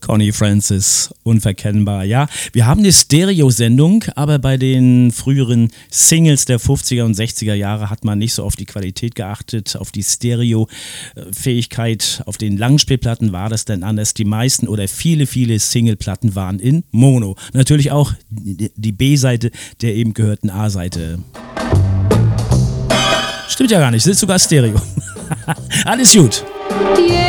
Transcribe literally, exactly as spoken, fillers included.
Connie Francis, unverkennbar. Ja, wir haben eine Stereo-Sendung, aber bei den früheren Singles der fünfziger und sechziger Jahre hat man nicht so auf die Qualität geachtet, auf die Stereo-Fähigkeit. Auf den Langspielplatten war das dann anders. Die meisten oder viele, viele Singleplatten waren in Mono. Natürlich auch die B-Seite der eben gehörten A-Seite. Stimmt ja gar nicht, es ist sogar Stereo. Alles gut.